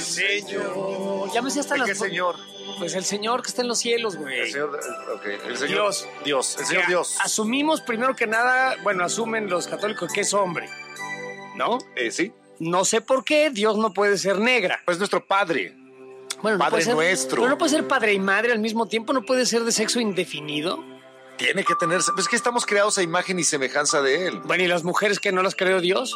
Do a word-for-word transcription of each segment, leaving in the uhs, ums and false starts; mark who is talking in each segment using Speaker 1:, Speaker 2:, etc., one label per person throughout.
Speaker 1: Señor. Ya me sé hasta
Speaker 2: ¿De
Speaker 1: las...
Speaker 2: qué señor?
Speaker 1: Pues el Señor que está en los cielos, güey.
Speaker 2: El Señor, okay. el señor
Speaker 1: Dios.
Speaker 2: Dios, el Señor
Speaker 1: Ya,
Speaker 2: Dios.
Speaker 1: Asumimos primero que nada, bueno, asumen los católicos que es hombre, ¿no?
Speaker 2: Eh, sí.
Speaker 1: No sé por qué Dios no puede ser negra.
Speaker 2: Pues nuestro padre.
Speaker 1: Bueno, no
Speaker 2: Padre
Speaker 1: puede ser,
Speaker 2: nuestro.
Speaker 1: Pero no puede ser padre y madre al mismo tiempo, no puede ser de sexo indefinido.
Speaker 2: Tiene que tenerse. Pues es que estamos creados a imagen y semejanza de él.
Speaker 1: Bueno, ¿y las mujeres que no las creó Dios?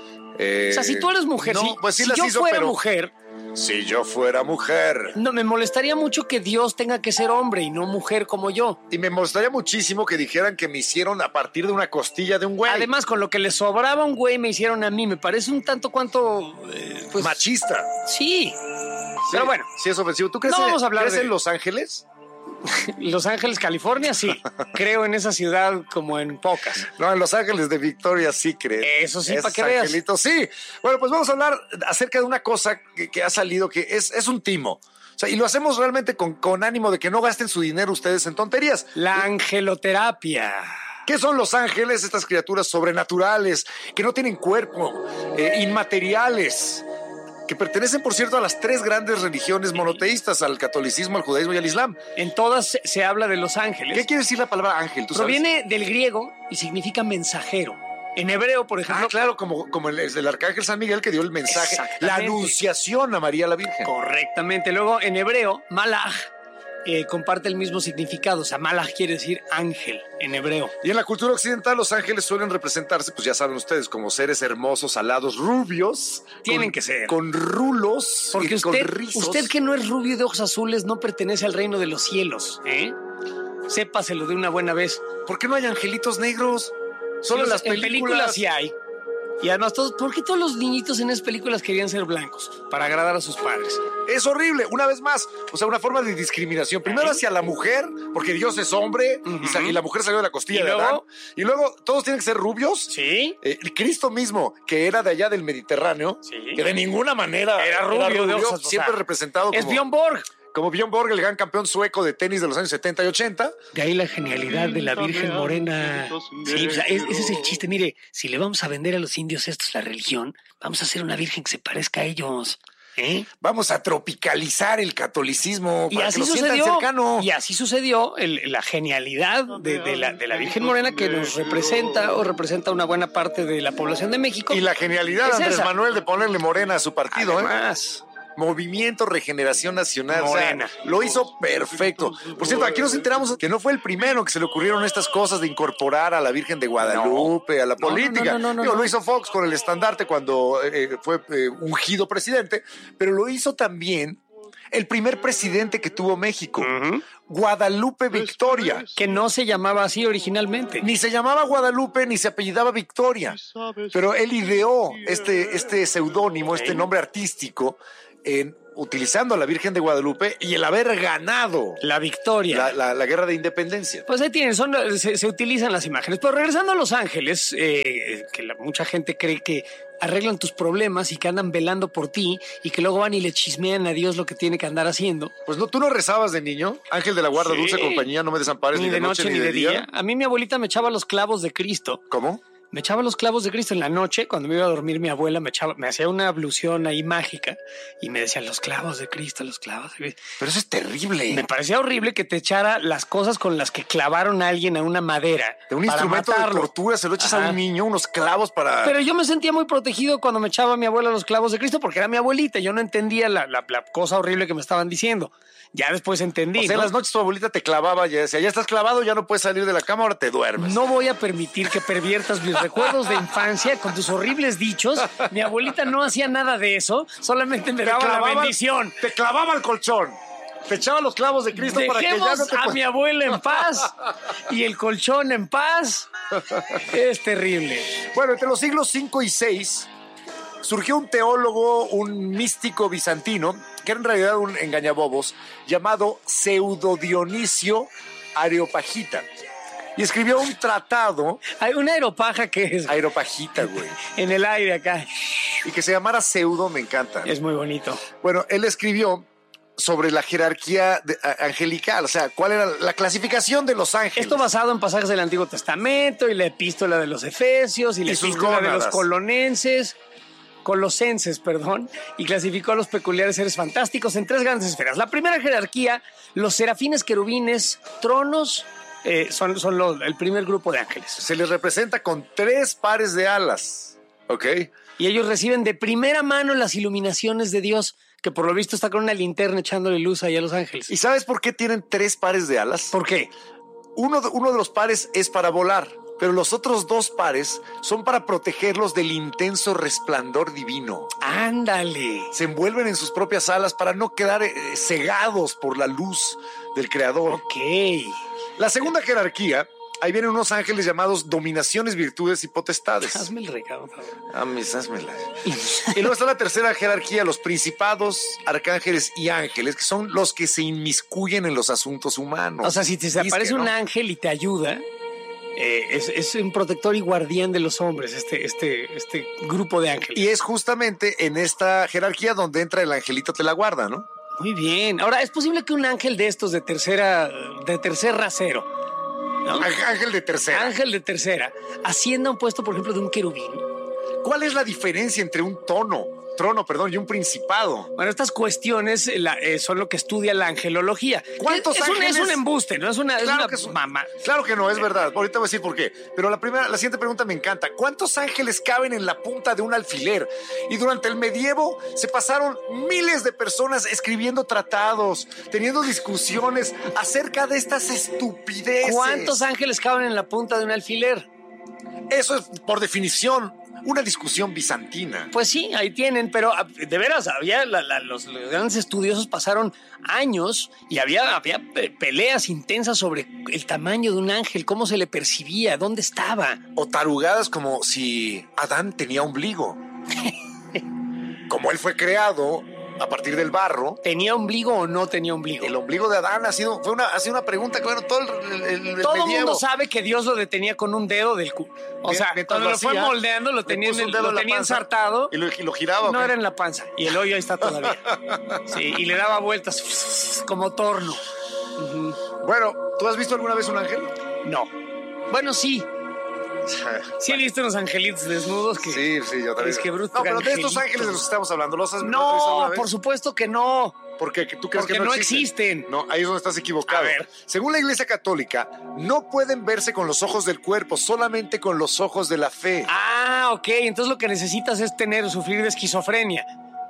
Speaker 2: Eh,
Speaker 1: O sea, si tú eres mujer,
Speaker 2: no,
Speaker 1: si,
Speaker 2: pues sí
Speaker 1: si
Speaker 2: las
Speaker 1: yo
Speaker 2: hizo,
Speaker 1: fuera
Speaker 2: pero
Speaker 1: mujer,
Speaker 2: si yo fuera mujer.
Speaker 1: no me molestaría mucho que Dios tenga que ser hombre y no mujer como yo.
Speaker 2: Y me molestaría muchísimo que dijeran que me hicieron a partir de una costilla de un güey.
Speaker 1: Además, con lo que le sobraba a un güey me hicieron a mí, me parece un tanto cuanto... eh, pues,
Speaker 2: machista.
Speaker 1: Sí.
Speaker 2: Sí,
Speaker 1: Pero bueno,
Speaker 2: sí es ofensivo. ¿Tú crees,
Speaker 1: no
Speaker 2: en-
Speaker 1: vamos a hablar
Speaker 2: crees
Speaker 1: de-
Speaker 2: en Los Ángeles?
Speaker 1: Los Ángeles, California, sí. Creo en esa ciudad como en pocas.
Speaker 2: No, en Los Ángeles de Victoria sí crees.
Speaker 1: Eso sí,
Speaker 2: Esos
Speaker 1: para que veas.
Speaker 2: angelitos, sí. Bueno, pues vamos a hablar acerca de una cosa que, que ha salido, que es, es un timo. O sea, y lo hacemos realmente con, con ánimo de que no gasten su dinero ustedes en tonterías.
Speaker 1: La angeloterapia.
Speaker 2: ¿Qué son los ángeles? Estas criaturas sobrenaturales, que no tienen cuerpo, eh, inmateriales, que pertenecen, por cierto, a las tres grandes religiones monoteístas, al catolicismo, al judaísmo y al islam.
Speaker 1: En todas se- se habla de los ángeles.
Speaker 2: ¿Qué quiere decir la palabra ángel? ¿Tú sabes?
Speaker 1: Proviene del griego y significa mensajero. En hebreo, por ejemplo.
Speaker 2: Ah, claro, como, como el, el arcángel San Miguel que dio el mensaje,
Speaker 1: Exactamente.
Speaker 2: la anunciación a María la Virgen.
Speaker 1: Correctamente. Luego, en hebreo, malach eh, comparte el mismo significado. O sea, malach quiere decir ángel en hebreo.
Speaker 2: Y en la cultura occidental los ángeles suelen representarse, pues ya saben ustedes, como seres hermosos, alados, rubios.
Speaker 1: Tienen
Speaker 2: con-
Speaker 1: que ser.
Speaker 2: Con rulos
Speaker 1: Porque
Speaker 2: y con
Speaker 1: usted,
Speaker 2: rizos.
Speaker 1: usted que no es rubio de ojos azules no pertenece al reino de los cielos, ¿eh? Sépaselo de una buena vez.
Speaker 2: ¿Por qué no hay angelitos negros? Solo en las
Speaker 1: En
Speaker 2: películas.
Speaker 1: películas sí hay. Y además, todos, ¿por qué todos los niñitos en esas películas querían ser blancos? Para agradar a sus padres.
Speaker 2: Es horrible, una vez más. O sea, una forma de discriminación. Primero hacia la mujer, porque Dios es hombre y, sa- y la mujer salió de la costilla
Speaker 1: ¿Y
Speaker 2: de
Speaker 1: luego?
Speaker 2: Adán. Y luego todos tienen que ser rubios.
Speaker 1: ¿Sí?
Speaker 2: Eh, Cristo mismo, que era de allá del Mediterráneo,
Speaker 1: Sí.
Speaker 2: que de ninguna manera
Speaker 1: Era rubio de ojos, o
Speaker 2: siempre
Speaker 1: sea,
Speaker 2: representado
Speaker 1: Es
Speaker 2: como,
Speaker 1: Björn Borg.
Speaker 2: como Björn Borg, el gran campeón sueco de tenis de los años setenta y ochenta.
Speaker 1: De ahí la genialidad de la Virgen Morena. Sí, o sea, es- ese es el chiste. Mire, si le vamos a vender a los indios estos la religión, vamos a hacer una Virgen que se parezca a ellos. ¿Eh?
Speaker 2: Vamos a tropicalizar el catolicismo
Speaker 1: Y
Speaker 2: para
Speaker 1: así
Speaker 2: que lo sientan
Speaker 1: sucedió.
Speaker 2: cercano.
Speaker 1: Y así sucedió el- la genialidad de, de la, de la Virgen Morena que nos representa o representa una buena parte de la población de México.
Speaker 2: Y la genialidad,
Speaker 1: Es
Speaker 2: Andrés
Speaker 1: esa.
Speaker 2: Manuel, de ponerle morena a su partido, ¿eh?
Speaker 1: Además,
Speaker 2: Movimiento Regeneración Nacional.
Speaker 1: Morena.
Speaker 2: O sea, lo hizo perfecto. Por cierto, aquí nos enteramos que no fue el primero que se le ocurrieron estas cosas de incorporar a la Virgen de Guadalupe, a la
Speaker 1: No, no,
Speaker 2: política.
Speaker 1: no, no, no,
Speaker 2: Digo,
Speaker 1: no.
Speaker 2: Lo hizo Fox con el estandarte cuando eh, fue eh, ungido presidente, pero lo hizo también el primer presidente que tuvo México, Guadalupe Victoria.
Speaker 1: que no se llamaba así originalmente.
Speaker 2: Ni se llamaba Guadalupe ni se apellidaba Victoria, pero él ideó este, este seudónimo, este nombre artístico, en, utilizando a la Virgen de Guadalupe y el haber ganado
Speaker 1: La victoria.
Speaker 2: la, la- la guerra de independencia.
Speaker 1: Pues ahí tienen, son, se, se utilizan las imágenes. Pero regresando a Los Ángeles, eh, que la- mucha gente cree que arreglan tus problemas y que andan velando por ti y que luego van y le chismean a Dios lo que tiene que andar haciendo.
Speaker 2: Pues no, tú no rezabas de niño, Ángel de la Guarda,
Speaker 1: Sí.
Speaker 2: dulce compañía, no me desampares
Speaker 1: Ni de noche ni de día. A mí mi abuelita me echaba los clavos de Cristo.
Speaker 2: ¿Cómo?
Speaker 1: Me echaba los clavos de Cristo en la noche, cuando me iba a dormir mi abuela me echaba, me hacía una ablución ahí mágica y me decía los clavos de Cristo, los clavos de Cristo.
Speaker 2: Pero eso es terrible.
Speaker 1: Me parecía horrible que te echara las cosas con las que clavaron a alguien a una madera.
Speaker 2: De un
Speaker 1: para
Speaker 2: instrumento de
Speaker 1: matarlo.
Speaker 2: tortura se lo echas a
Speaker 1: Ajá.
Speaker 2: un niño, unos clavos para...
Speaker 1: Pero yo me sentía muy protegido cuando me echaba mi abuela los clavos de Cristo porque era mi abuelita. Yo no entendía la, la- la cosa horrible que me estaban diciendo. Ya después entendí.
Speaker 2: O sea, en
Speaker 1: ¿no?
Speaker 2: las noches tu abuelita te clavaba y decía, ya estás clavado, ya no puedes salir de la cama, ahora te duermes.
Speaker 1: No voy a permitir que perviertas mis recuerdos de infancia con tus horribles dichos. Mi abuelita no hacía nada de eso, solamente me
Speaker 2: Te
Speaker 1: daba la
Speaker 2: clavaba-
Speaker 1: bendición.
Speaker 2: Te clavaba el colchón. Te echaba los clavos de Cristo para que ya
Speaker 1: Dejemos
Speaker 2: no te...
Speaker 1: a mi abuela en paz y el colchón en paz. Es terrible.
Speaker 2: Bueno, entre los siglos cinco y seis surgió un teólogo, un místico bizantino, que era en realidad un engañabobos, llamado Pseudo Dionisio Areopagita. Y escribió un tratado,
Speaker 1: Hay una aeropaja que es
Speaker 2: Areopagita, güey,
Speaker 1: en el aire acá.
Speaker 2: y que se llamara Pseudo, me encanta.
Speaker 1: Es muy bonito.
Speaker 2: Bueno, él escribió sobre la jerarquía de- a- angelical, o sea, cuál era la clasificación de los ángeles.
Speaker 1: Esto basado en pasajes del Antiguo Testamento y la epístola de los Efesios y la
Speaker 2: Y sus
Speaker 1: epístola de los
Speaker 2: gónadas.
Speaker 1: colonenses. colosenses, perdón, y clasificó a los peculiares seres fantásticos en tres grandes esferas. La primera jerarquía, los serafines, querubines, tronos, eh, son, son los, el primer grupo de ángeles.
Speaker 2: Se les representa con tres pares de alas, ¿ok?
Speaker 1: Y ellos reciben de primera mano las iluminaciones de Dios, que por lo visto está con una linterna echándole luz ahí a los ángeles.
Speaker 2: ¿Y sabes por qué tienen tres pares de alas?
Speaker 1: ¿Por qué?
Speaker 2: Uno de, uno de los pares es para volar, pero los otros dos pares son para protegerlos del intenso resplandor divino.
Speaker 1: ¡Ándale!
Speaker 2: Se envuelven en sus propias alas para no quedar eh, cegados por la luz del Creador.
Speaker 1: Ok.
Speaker 2: La segunda jerarquía, ahí vienen unos ángeles llamados dominaciones, virtudes y potestades.
Speaker 1: Hazme el recado, por favor.
Speaker 2: Ah, mis, házmela. Y luego está la tercera jerarquía, los principados, arcángeles y ángeles, que son los que se inmiscuyen en los asuntos humanos.
Speaker 1: O sea, si te aparece
Speaker 2: ¿no?
Speaker 1: un ángel y te ayuda, eh, es, es un protector y guardián de los hombres, este, este, este grupo de ángeles.
Speaker 2: Y es justamente en esta jerarquía donde entra el angelito te la guarda, ¿no?
Speaker 1: Muy bien. Ahora, ¿es posible que un ángel de estos de tercera, de tercer rasero, ¿no?
Speaker 2: Ángel de tercera.
Speaker 1: Ángel de tercera, ascienda a un puesto, por ejemplo, de un querubín?
Speaker 2: ¿Cuál es la diferencia entre un tono, trono, perdón, y un principado?
Speaker 1: Bueno, estas cuestiones la, eh, son lo que estudia la angelología.
Speaker 2: ¿Cuántos
Speaker 1: es, es
Speaker 2: ángeles?
Speaker 1: Un, es un embuste, ¿no? Es una,
Speaker 2: Claro
Speaker 1: es una
Speaker 2: que es un-
Speaker 1: mamá.
Speaker 2: Claro que no, es verdad. Ahorita voy a decir por qué. Pero la primera, la siguiente pregunta me encanta. ¿Cuántos ángeles caben en la punta de un alfiler? Y durante el medievo se pasaron miles de personas escribiendo tratados, teniendo discusiones acerca de estas estupideces.
Speaker 1: ¿Cuántos ángeles caben en la punta de un alfiler?
Speaker 2: Eso es, por definición, una discusión bizantina.
Speaker 1: Pues sí, ahí tienen, pero de veras, había la, la, los, los grandes estudiosos pasaron años y había, había pe- peleas intensas sobre el tamaño de un ángel, cómo se le percibía, dónde estaba.
Speaker 2: O tarugadas como si Adán tenía ombligo. Como él fue creado a partir del barro,
Speaker 1: ¿Tenía ombligo o no tenía ombligo?
Speaker 2: el ombligo de Adán ha sido, fue una, ha sido una pregunta que, bueno, todo el, el, el
Speaker 1: Todo el
Speaker 2: medievo.
Speaker 1: mundo sabe que Dios lo detenía con un dedo del cu. O sea,
Speaker 2: Mientras
Speaker 1: cuando
Speaker 2: lo
Speaker 1: lo fue
Speaker 2: hacía,
Speaker 1: moldeando, lo
Speaker 2: le
Speaker 1: tenía, en
Speaker 2: puso un
Speaker 1: el-
Speaker 2: dedo
Speaker 1: lo
Speaker 2: en la
Speaker 1: tenía
Speaker 2: panza
Speaker 1: ensartado.
Speaker 2: Y lo, y lo giraba. ¿o
Speaker 1: No
Speaker 2: qué?
Speaker 1: era en la panza. Y el hoyo ahí está todavía. Sí, y le daba vueltas como torno.
Speaker 2: Bueno, ¿tú has visto alguna vez un ángel?
Speaker 1: No. Bueno, sí. Sí he visto unos angelitos desnudos que...
Speaker 2: Sí, sí, yo también.
Speaker 1: Es que bruto
Speaker 2: No, pero de estos
Speaker 1: angelito.
Speaker 2: ángeles de los que estamos hablando, ¿los has, los has visto alguna
Speaker 1: No,
Speaker 2: vez?
Speaker 1: por supuesto que no.
Speaker 2: ¿Por qué? ¿Tú crees
Speaker 1: Porque
Speaker 2: que no,
Speaker 1: no
Speaker 2: existen?
Speaker 1: existen.
Speaker 2: No, ahí es donde estás equivocado.
Speaker 1: A ver.
Speaker 2: Según la Iglesia Católica, no pueden verse con los ojos del cuerpo, solamente con los ojos de la fe.
Speaker 1: Ah, ok. Entonces lo que necesitas es tener, sufrir de esquizofrenia.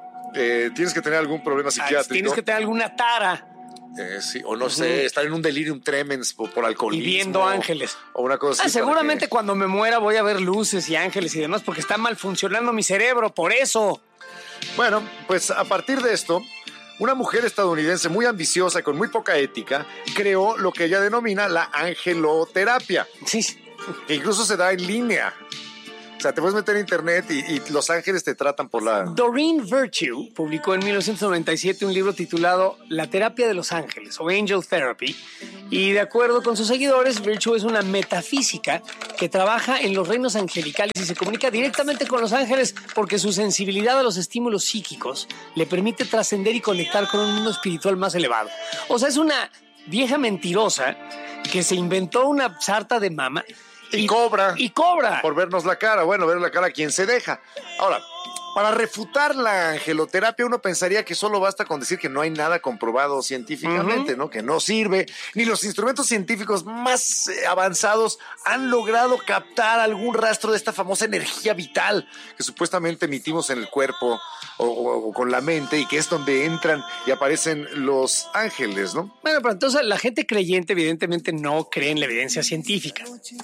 Speaker 2: Eh, tienes que tener algún problema
Speaker 1: Ah,
Speaker 2: psiquiátrico.
Speaker 1: Tienes que tener alguna tara
Speaker 2: Eh, sí, o no sé, estar en un delirium tremens por, por
Speaker 1: y
Speaker 2: alcoholismo.
Speaker 1: viendo ángeles.
Speaker 2: O una cosa
Speaker 1: Ah,
Speaker 2: así. para
Speaker 1: seguramente
Speaker 2: que-
Speaker 1: cuando me muera voy a ver luces y ángeles y demás porque está mal funcionando mi cerebro, por eso.
Speaker 2: Bueno, pues a partir de esto, una mujer estadounidense muy ambiciosa y con muy poca ética creó lo que ella denomina la angeloterapia,
Speaker 1: Sí.
Speaker 2: que incluso se da en línea. O sea, te puedes meter en internet y, y los ángeles te tratan por la...
Speaker 1: Doreen Virtue publicó en mil novecientos noventa y siete un libro titulado La terapia de los ángeles o Angel Therapy, y de acuerdo con sus seguidores, Virtue es una metafísica que trabaja en los reinos angelicales y se comunica directamente con los ángeles porque su sensibilidad a los estímulos psíquicos le permite trascender y conectar con un mundo espiritual más elevado. O sea, es una vieja mentirosa que se inventó una sarta de mama
Speaker 2: Y cobra.
Speaker 1: y cobra.
Speaker 2: Por vernos la cara. Bueno, ver la cara a quien se deja. Ahora, para refutar la angeloterapia, uno pensaría que solo basta con decir que no hay nada comprobado científicamente, ¿no? Que no sirve, ni los instrumentos científicos más eh, avanzados han logrado captar algún rastro de esta famosa energía vital que supuestamente emitimos en el cuerpo o, o- o con la mente, y que es donde entran y aparecen los ángeles, ¿no?
Speaker 1: Bueno, pero entonces la gente creyente evidentemente no cree en la evidencia científica.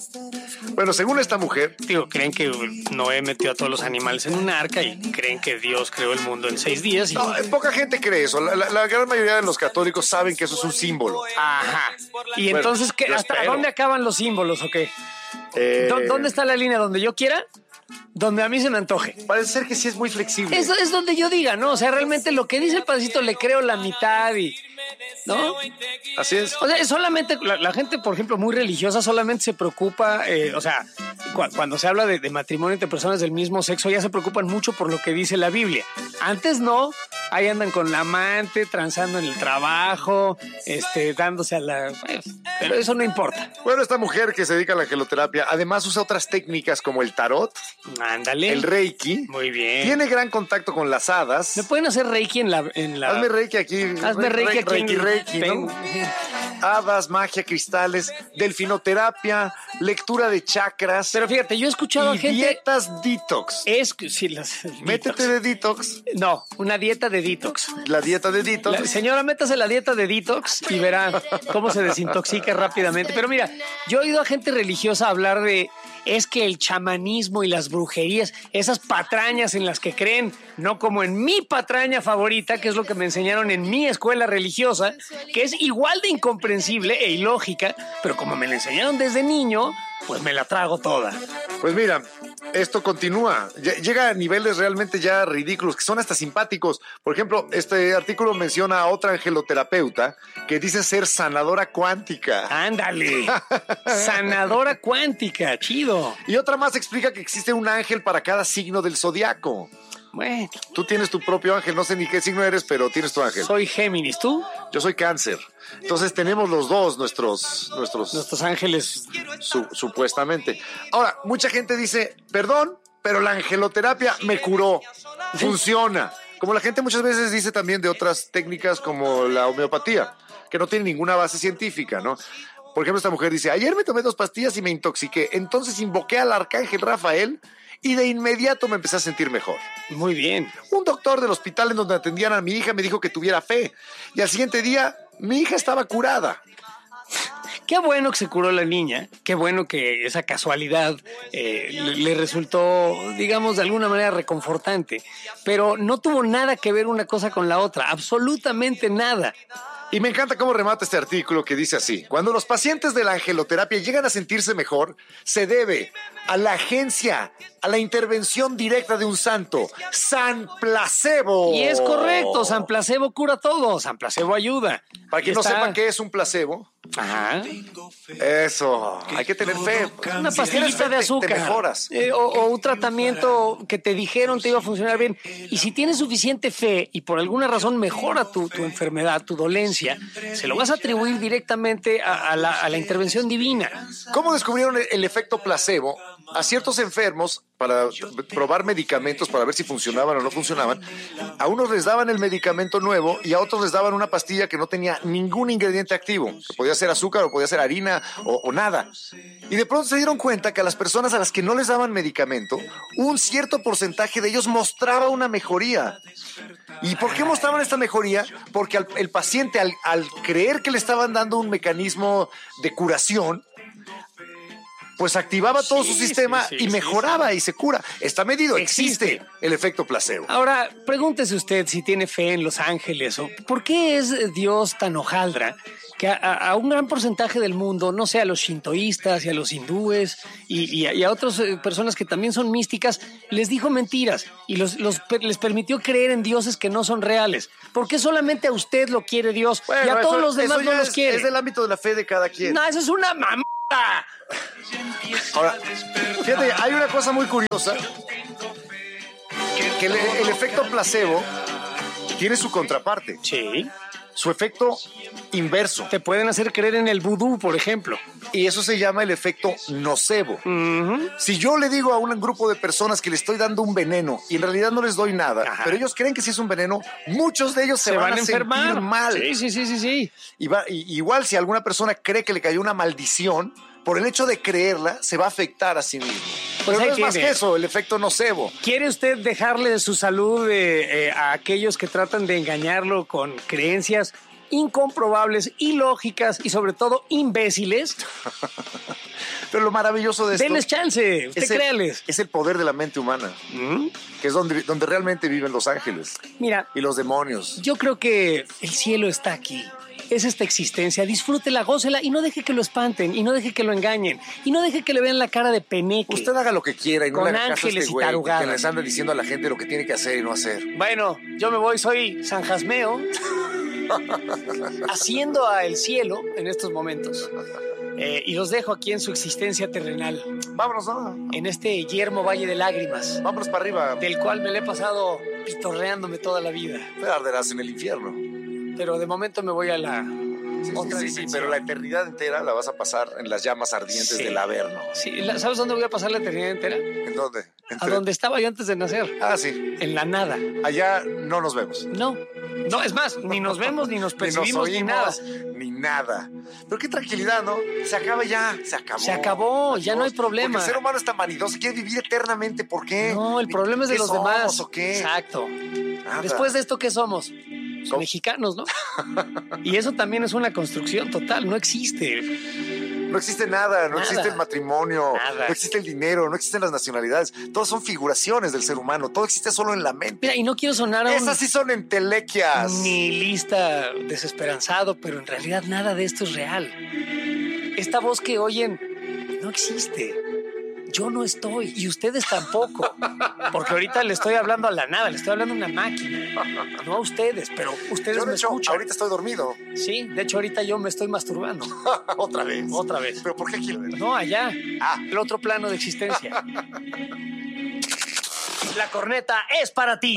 Speaker 2: Bueno, según esta mujer,
Speaker 1: Digo, creen que Noé metió a todos los animales en un arca y creen que Dios creó el mundo en seis días. Y...
Speaker 2: no, eh, poca gente cree eso. La, la- la gran mayoría de los católicos saben que eso es un símbolo.
Speaker 1: Ajá. Y
Speaker 2: Bueno,
Speaker 1: entonces, ¿qué,
Speaker 2: yo
Speaker 1: ¿hasta
Speaker 2: espero.
Speaker 1: dónde acaban los símbolos o qué?
Speaker 2: Eh,
Speaker 1: ¿Dó- ¿Dónde está la línea? ¿Donde yo quiera? Donde a mí se me antoje.
Speaker 2: Parece ser que sí es muy flexible.
Speaker 1: Eso es donde yo diga, ¿no? O sea, realmente lo que dice el padrecito le creo la mitad y... ¿No?
Speaker 2: Así es.
Speaker 1: O sea, solamente la, la gente, por ejemplo, muy religiosa, solamente se preocupa, eh, o sea, cu- cuando se habla de, de matrimonio entre personas del mismo sexo, ya se preocupan mucho por lo que dice la Biblia. Antes no, ahí andan con la amante, transando en el trabajo, este, dándose a la... pues, pero eso no importa.
Speaker 2: Bueno, esta mujer que se dedica a la angeloterapia, además usa otras técnicas como el tarot,
Speaker 1: Ándale.
Speaker 2: el reiki.
Speaker 1: Muy bien.
Speaker 2: Tiene gran contacto con las hadas.
Speaker 1: ¿Me pueden hacer reiki en la... En la...
Speaker 2: Hazme reiki aquí.
Speaker 1: Hazme
Speaker 2: Re-
Speaker 1: reiki
Speaker 2: re-
Speaker 1: aquí.
Speaker 2: Reiki,
Speaker 1: en-
Speaker 2: reiki, ¿no?
Speaker 1: Ven.
Speaker 2: Hadas, magia, cristales, delfinoterapia, lectura de chakras
Speaker 1: Pero fíjate, yo he escuchado a
Speaker 2: y
Speaker 1: gente...
Speaker 2: dietas detox.
Speaker 1: Es que sí, las
Speaker 2: Métete
Speaker 1: detox.
Speaker 2: de detox,
Speaker 1: No, una dieta de detox.
Speaker 2: la dieta de detox.
Speaker 1: La- señora, métase la dieta de detox y verá cómo se desintoxica rápidamente. Pero mira, yo he oído a gente religiosa hablar de es que el chamanismo y las brujerías, esas patrañas en las que creen, no como en mi patraña favorita, que es lo que me enseñaron en mi escuela religiosa, que es igual de incomprensible e ilógica, pero como me la enseñaron desde niño, pues me la trago toda.
Speaker 2: Pues mira, esto continúa. Lle- Llega a niveles realmente ya ridículos, que son hasta simpáticos. Por ejemplo, este artículo menciona a otra angeloterapeuta que dice ser sanadora cuántica.
Speaker 1: Ándale, sanadora cuántica, chido.
Speaker 2: Y otra más explica que existe un ángel para cada signo del zodiaco.
Speaker 1: Bueno,
Speaker 2: Tú tienes tu propio ángel, no sé ni qué signo eres, pero tienes tu ángel.
Speaker 1: soy Géminis, ¿tú?
Speaker 2: Yo soy cáncer. Entonces tenemos los dos nuestros, nuestros,
Speaker 1: Nuestros ángeles.
Speaker 2: su- supuestamente. Ahora, mucha gente dice, perdón, pero la angeloterapia me curó. Funciona. Como la gente muchas veces dice también de otras técnicas como la homeopatía, que no tiene ninguna base científica, ¿no? Por ejemplo, esta mujer dice, ayer me tomé dos pastillas y me intoxiqué. Entonces invoqué al arcángel Rafael y de inmediato me empecé a sentir mejor.
Speaker 1: Muy bien.
Speaker 2: Un doctor del hospital en donde atendían a mi hija me dijo que tuviera fe. Y al siguiente día, mi hija estaba curada.
Speaker 1: Qué bueno que se curó la niña, qué bueno que esa casualidad eh, le, le resultó, digamos, de alguna manera reconfortante, pero no tuvo nada que ver una cosa con la otra, absolutamente nada.
Speaker 2: Y me encanta cómo remata este artículo que dice así. Cuando los pacientes de la angeloterapia llegan a sentirse mejor, se debe a la agencia, a la intervención directa de un santo, San Placebo.
Speaker 1: Y es correcto, San Placebo cura todo, San Placebo ayuda.
Speaker 2: Para quien
Speaker 1: Y
Speaker 2: no
Speaker 1: está-
Speaker 2: sepa qué es un placebo,
Speaker 1: Ajá.
Speaker 2: eso, hay que tener fe.
Speaker 1: Una
Speaker 2: Si tienes
Speaker 1: pastillita
Speaker 2: fe,
Speaker 1: de
Speaker 2: te-
Speaker 1: azúcar.
Speaker 2: Te mejoras.
Speaker 1: Eh, o, o un tratamiento que te dijeron te iba a funcionar bien. Y si tienes suficiente fe y por alguna razón mejora tu, tu enfermedad, tu dolencia, se lo vas a atribuir directamente a, a la, a la intervención divina.
Speaker 2: ¿Cómo descubrieron el, el efecto placebo? A ciertos enfermos, para probar medicamentos, para ver si funcionaban o no funcionaban, a unos les daban el medicamento nuevo y a otros les daban una pastilla que no tenía ningún ingrediente activo, que podía ser azúcar o podía ser harina o, o nada. Y de pronto se dieron cuenta que a las personas a las que no les daban medicamento, un cierto porcentaje de ellos mostraba una mejoría. ¿Y por qué mostraban esta mejoría? Porque al- el paciente, al, al creer que le estaban dando un mecanismo de curación, pues activaba todo
Speaker 1: Sí,
Speaker 2: su sistema
Speaker 1: sí, sí,
Speaker 2: y
Speaker 1: sí,
Speaker 2: mejoraba y se cura. Está medido, existe,
Speaker 1: Existe.
Speaker 2: el efecto placebo.
Speaker 1: Ahora, pregúntese usted si tiene fe en los ángeles o por qué es Dios tan hojaldra que a, a- a un gran porcentaje del mundo, no sé, a los shintoístas y a los hindúes y, y a, y a otras eh, personas que también son místicas, les dijo mentiras y los, los per- les permitió creer en dioses que no son reales. ¿Por qué solamente a usted lo quiere Dios y a
Speaker 2: Bueno,
Speaker 1: todos
Speaker 2: eso-
Speaker 1: los demás
Speaker 2: eso
Speaker 1: no
Speaker 2: ya
Speaker 1: los
Speaker 2: es,
Speaker 1: quiere?
Speaker 2: es del ámbito de la fe de cada quien.
Speaker 1: No, eso es una mamada.
Speaker 2: Ahora, fíjate, hay una cosa muy curiosa, que el, el efecto placebo tiene su contraparte,
Speaker 1: Sí.
Speaker 2: su efecto inverso,
Speaker 1: Te pueden hacer creer en el vudú, por ejemplo.
Speaker 2: y eso se llama el efecto nocebo.
Speaker 1: Ujú.
Speaker 2: Si yo le digo a un grupo de personas que le estoy dando un veneno y en realidad no les doy nada,
Speaker 1: Ajá.
Speaker 2: pero ellos creen que sí es un veneno, muchos de ellos se,
Speaker 1: Se
Speaker 2: van,
Speaker 1: van a enfermar.
Speaker 2: sentir mal.
Speaker 1: Sí, sí, sí, sí, sí.
Speaker 2: Y va- y- igual si alguna persona cree que le cayó una maldición, por el hecho de creerla, se va a afectar a sí mismo. Pero
Speaker 1: ahí
Speaker 2: no es más
Speaker 1: tiene.
Speaker 2: que eso, el efecto nocebo.
Speaker 1: ¿Quiere usted dejarle su salud eh, eh, a aquellos que tratan de engañarlo con creencias incomprobables, ilógicas y sobre todo imbéciles?
Speaker 2: Pero lo maravilloso de esto
Speaker 1: Denles chance, usted
Speaker 2: es el,
Speaker 1: créales.
Speaker 2: es el poder de la mente humana,
Speaker 1: ¿Mm?
Speaker 2: que es donde, donde realmente viven los ángeles
Speaker 1: Mira,
Speaker 2: y los demonios.
Speaker 1: yo creo que el cielo está aquí. Es esta existencia, disfrútela, gócela y no deje que lo espanten y no deje que lo engañen y no deje que le vean la cara de peneque.
Speaker 2: Usted haga lo que quiera y no
Speaker 1: Con
Speaker 2: le haga caso a
Speaker 1: ángeles
Speaker 2: este
Speaker 1: y
Speaker 2: güey que
Speaker 1: tarugadas.
Speaker 2: les anda diciendo a la gente lo que tiene que hacer y no hacer.
Speaker 1: Bueno, yo me voy, soy San Jasmeo, haciendo a el cielo en estos momentos. Eh, y los dejo aquí en su existencia terrenal.
Speaker 2: Vámonos, ¿no?
Speaker 1: En este yermo valle de lágrimas.
Speaker 2: Vámonos para arriba.
Speaker 1: Del cual me le he pasado pitorreándome toda la vida.
Speaker 2: Te arderás en el infierno.
Speaker 1: Pero de momento me voy a la...
Speaker 2: Sí,
Speaker 1: otra
Speaker 2: sí, sí, sí, pero la eternidad entera la vas a pasar en las llamas ardientes
Speaker 1: sí.
Speaker 2: del Averno.
Speaker 1: Sí, ¿sabes dónde voy a pasar la eternidad entera?
Speaker 2: ¿En dónde?
Speaker 1: Entre... A donde estaba yo antes de nacer.
Speaker 2: Ah, sí.
Speaker 1: En la nada.
Speaker 2: Allá no nos vemos.
Speaker 1: No. No, es más, ni nos vemos, ni nos percibimos, ni, nos oímos,
Speaker 2: ni nada. Ni nada. Pero qué tranquilidad, ¿no? Se acaba ya, se acabó.
Speaker 1: Se acabó, Adiós. Ya no hay problema.
Speaker 2: Porque el ser humano es tan vanidoso, quiere vivir eternamente, ¿por qué?
Speaker 1: No, el problema es de los
Speaker 2: somos,
Speaker 1: demás.
Speaker 2: ¿O qué?
Speaker 1: Exacto.
Speaker 2: Nada.
Speaker 1: Después de esto, ¿qué somos? Son mexicanos, ¿no? Y eso también es una construcción total, no existe.
Speaker 2: No existe nada, no
Speaker 1: nada.
Speaker 2: existe el matrimonio,
Speaker 1: nada.
Speaker 2: No existe el dinero, no existen las nacionalidades. Todos son figuraciones del ser humano, todo existe solo en la mente.
Speaker 1: Mira, y no quiero sonar a un...
Speaker 2: Esas sí son entelequias.
Speaker 1: Nihilista, desesperanzado, pero en realidad nada de esto es real. Esta voz que oyen no existe. Yo no estoy, y ustedes tampoco. Porque ahorita le estoy hablando a la nada, le estoy hablando a una máquina. No a ustedes, pero ustedes
Speaker 2: yo, de
Speaker 1: me
Speaker 2: hecho,
Speaker 1: escuchan.
Speaker 2: Ahorita estoy dormido.
Speaker 1: Sí, de hecho ahorita yo me estoy masturbando.
Speaker 2: Otra vez.
Speaker 1: Otra vez.
Speaker 2: ¿Pero por qué aquí?
Speaker 1: No, allá.
Speaker 2: Ah.
Speaker 1: El otro plano de existencia. La corneta es para ti.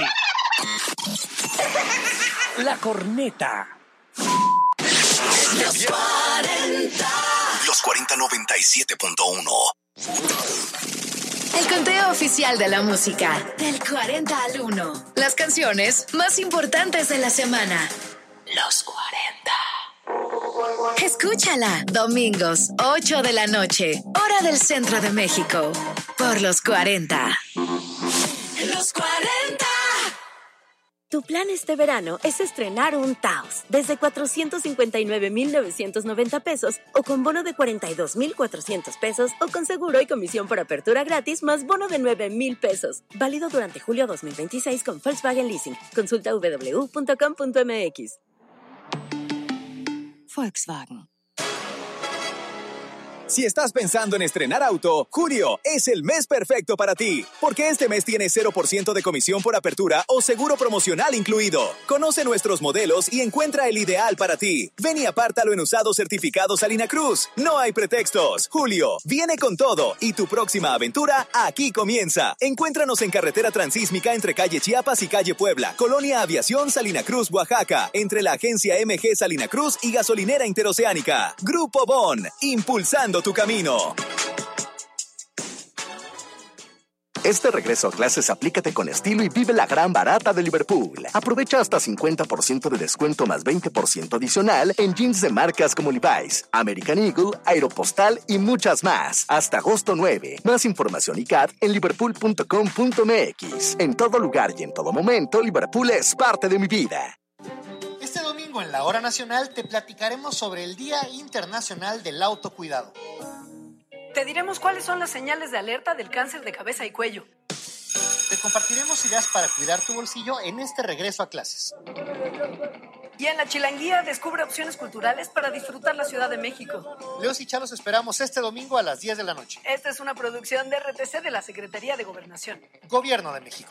Speaker 1: La corneta.
Speaker 3: Los cuarenta. Los cuarenta noventa y siete punto uno.
Speaker 4: El conteo oficial de la música. Del cuarenta al uno. Las canciones más importantes de la semana. Los cuarenta. Escúchala. Domingos, ocho de la noche. Hora del centro de México. Por los cuarenta.
Speaker 3: Los cuarenta.
Speaker 5: Tu plan este verano es estrenar un Taos desde cuatrocientos cincuenta y nueve mil novecientos noventa pesos o con bono de cuarenta y dos mil cuatrocientos pesos o con seguro y comisión por apertura gratis más bono de nueve mil pesos. Válido durante julio dos mil veintiséis con Volkswagen Leasing. Consulta doble u doble u doble u punto com punto m x.
Speaker 4: Volkswagen.
Speaker 6: Si estás pensando en estrenar auto, julio es el mes perfecto para ti, porque este mes tienes cero por ciento de comisión por apertura o seguro promocional incluido. Conoce nuestros modelos y encuentra el ideal para ti. Ven y apártalo en usados certificados Salina Cruz. No hay pretextos. Julio viene con todo y tu próxima aventura aquí comienza. Encuéntranos en carretera transísmica entre calle Chiapas y calle Puebla, Colonia Aviación Salina Cruz, Oaxaca, entre la agencia M G Salina Cruz y Gasolinera Interoceánica. Grupo Bon, impulsando tu camino.
Speaker 7: Este regreso a clases aplícate con estilo y vive la gran barata de Liverpool. Aprovecha hasta cincuenta por ciento de descuento más veinte por ciento adicional en jeans de marcas como Levi's, American Eagle, Aeropostal y muchas más. Hasta agosto nueve. Más información y C A D en liverpool punto com punto m x. En todo lugar y en todo momento, Liverpool es parte de mi vida.
Speaker 8: Este domingo en la Hora Nacional te platicaremos sobre el Día Internacional del Autocuidado.
Speaker 9: Te diremos cuáles son las señales de alerta del cáncer de cabeza y cuello.
Speaker 8: Te compartiremos ideas para cuidar tu bolsillo en este regreso a clases.
Speaker 9: Y en la Chilanguía descubre opciones culturales para disfrutar la Ciudad de México.
Speaker 8: Leos y Chalos esperamos este domingo a las diez de la noche.
Speaker 9: Esta es una producción de R T C de la Secretaría de Gobernación.
Speaker 8: Gobierno de México.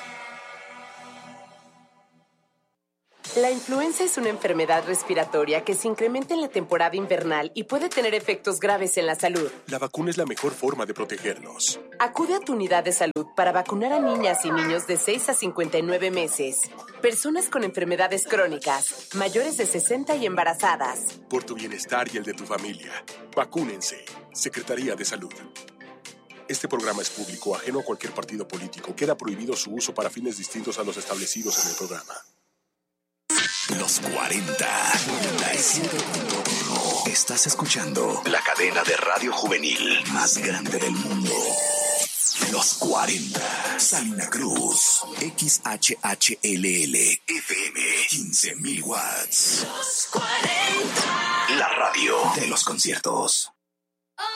Speaker 10: La influenza es una enfermedad respiratoria que se incrementa en la temporada invernal y puede tener efectos graves en la salud.
Speaker 11: La vacuna es la mejor forma de protegernos.
Speaker 10: Acude a tu unidad de salud para vacunar a niñas y niños de seis a cincuenta y nueve meses, personas con enfermedades crónicas, mayores de sesenta y embarazadas.
Speaker 11: Por tu bienestar y el de tu familia, vacúnense. Secretaría de Salud. Este programa es público, ajeno a cualquier partido político. Queda prohibido su uso para fines distintos a los establecidos en el programa.
Speaker 3: Los cuarenta. noventa y siete punto uno. Estás escuchando la cadena de radio juvenil más grande del mundo. Los cuarenta. Salina Cruz. X H H L L. F M. quince mil watts. Los cuarenta. La radio de los conciertos.